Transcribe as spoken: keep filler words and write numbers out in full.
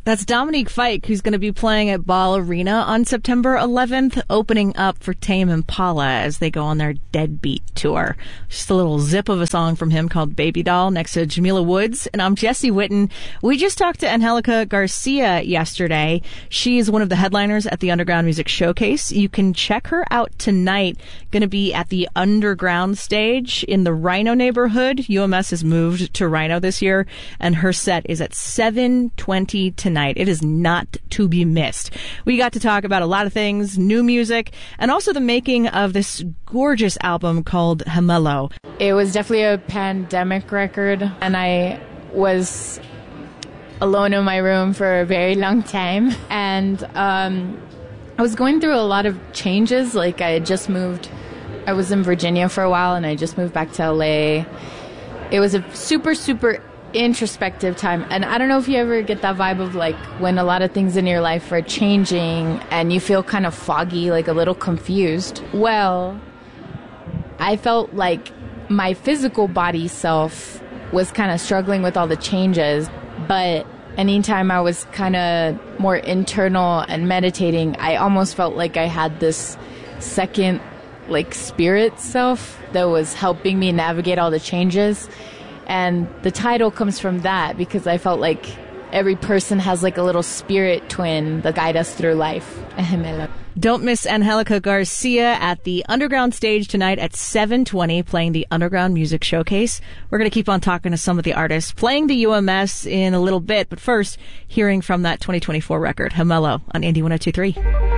That's Dominique Fike, who's going to be playing at Ball Arena on September eleventh, opening up for Tame Impala as they go on their Deadbeat tour. Just a little zip of a song from him called Baby Doll next to Jamila Woods. And I'm Jesse Witten. We just talked to Angelica Garcia yesterday. She is one of the headliners at the Underground Music Showcase. You can check her out tonight. Going to be at the Underground stage in the Rhino neighborhood. U M S has moved to Rhino this year, and her set is at seven twenty tonight. It is not to be missed. We got to talk about a lot of things, new music, and also the making of this gorgeous album called Gemelo. It was definitely a pandemic record, and I was alone in my room for a very long time. And um, I was going through a lot of changes. Like, I had just moved. I was in Virginia for a while, and I just moved back to L A. It was a super, super introspective time. And I don't know if you ever get that vibe of like when a lot of things in your life are changing and you feel kind of foggy, like a little confused. Well, I felt like my physical body self was kind of struggling with all the changes, but anytime I was kind of more internal and meditating, I almost felt like I had this second like spirit self that was helping me navigate all the changes. And the title comes from that because I felt like every person has like a little spirit twin that guide us through life. Don't miss Angelica Garcia at the Underground stage tonight at seven twenty, playing the Underground Music Showcase. We're going to keep on talking to some of the artists playing the U M S in a little bit, but first, hearing from that twenty twenty-four record, Gemelo, on Indie one oh two point three.